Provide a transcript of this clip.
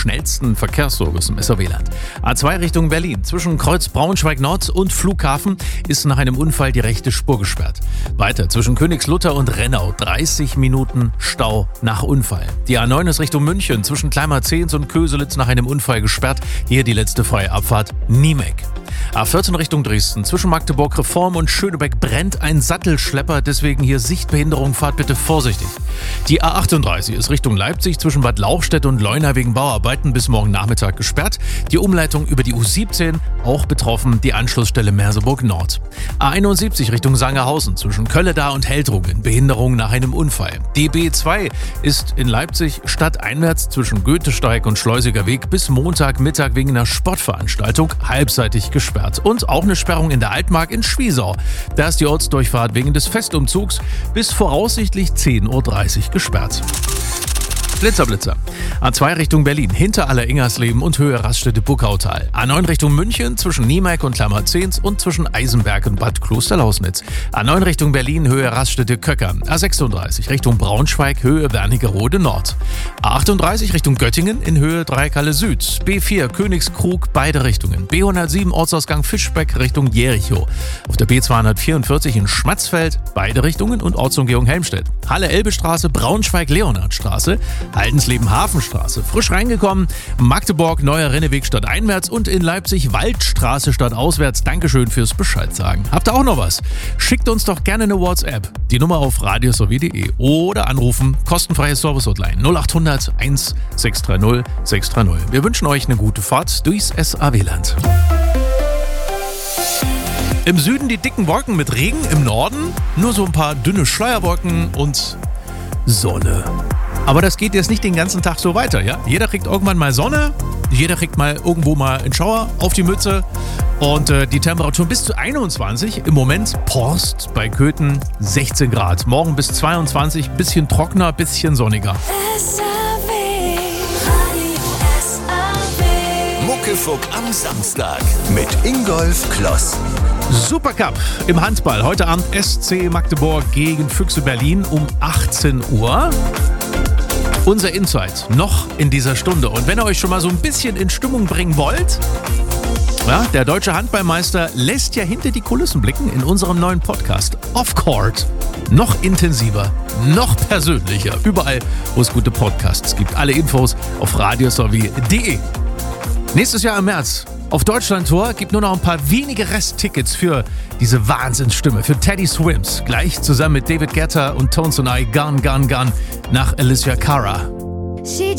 schnellsten Verkehrsservice im SRW-Land. A2 Richtung Berlin. Zwischen Kreuz Braunschweig-Nord und Flughafen ist nach einem Unfall die rechte Spur gesperrt. Weiter zwischen Königslutter und Rennau 30 Minuten Stau nach Unfall. Die A9 ist Richtung München. Zwischen Kleinmarzehns und Köselitz nach einem Unfall gesperrt. Hier die letzte freie Abfahrt Niemek. A14 Richtung Dresden. Zwischen Magdeburg Reform und Schönebeck brennt ein Sattelschlepper. Deswegen hier Sichtbehinderung. Fahrt bitte vorsichtig. Die A38 ist Richtung Leipzig zwischen Bad Lauchstädt und Leuna wegen Bauarbeiten bis morgen Nachmittag gesperrt. Die Umleitung über die U17 auch betroffen. Die Anschlussstelle Merseburg Nord. A71 Richtung Sangerhausen zwischen Kölleda und Heldrungen. Behinderung nach einem Unfall. Die B2 ist in Leipzig stadteinwärts zwischen Goethesteig und Schleusiger Weg bis Montagmittag wegen einer Sportveranstaltung halbseitig gesperrt. Und auch eine Sperrung in der Altmark in Schwiesau. Da ist die Ortsdurchfahrt wegen des Festumzugs bis voraussichtlich 10:30 Uhr gesperrt. Blitzer. A2 Richtung Berlin, hinter Alleringhersleben und Höhe Raststätte Buckautal. A9 Richtung München, zwischen Niemek und Kleinmarzehns und zwischen Eisenberg und Bad Klosterlausnitz. A9 Richtung Berlin, Höhe Raststätte Köckern. A36 Richtung Braunschweig, Höhe Wernigerode Nord. A38 Richtung Göttingen in Höhe Dreieckhalle Süd. B4 Königskrug, beide Richtungen. B107 Ortsausgang Fischbeck Richtung Jericho. Auf der B244 in Schmatzfeld, beide Richtungen und Ortsumgehung Helmstedt. Halle-Elbe-Straße, Braunschweig-Leonhardstraße. Haldensleben-Hafenstraße. Frisch reingekommen. Magdeburg, Neuer Renneweg stadteinwärts und in Leipzig Waldstraße stadtauswärts. Dankeschön fürs Bescheid sagen. Habt ihr auch noch was? Schickt uns doch gerne eine WhatsApp. Die Nummer auf radiosrw.de oder anrufen. Kostenfreie Service-Hotline 0800 1630 630. Wir wünschen euch eine gute Fahrt durchs SRW-Land. Im Süden die dicken Wolken mit Regen, im Norden nur so ein paar dünne Schleierwolken und Sonne. Aber das geht jetzt nicht den ganzen Tag so weiter, ja? Jeder kriegt irgendwann mal Sonne, jeder kriegt mal irgendwo mal einen Schauer auf die Mütze und die Temperatur bis zu 21. Im Moment Porst bei Köthen 16 Grad. Morgen bis 22, bisschen trockener, bisschen sonniger. Muckefuck am Samstag mit Ingolf Kloss. Supercup im Handball. Heute Abend SC Magdeburg gegen Füchse Berlin um 18 Uhr. Unser Insight noch in dieser Stunde. Und wenn ihr euch schon mal so ein bisschen in Stimmung bringen wollt, ja, der deutsche Handballmeister lässt ja hinter die Kulissen blicken in unserem neuen Podcast Off Court. Noch intensiver, noch persönlicher. Überall, wo es gute Podcasts gibt. Alle Infos auf radiosrw.de. Nächstes Jahr im März auf Deutschlandtour gibt nur noch ein paar wenige Resttickets für diese Wahnsinnsstimme, für Teddy Swims. Gleich zusammen mit David Guetta und Tones and I, Gone, Gone, Gone nach Alicia Cara.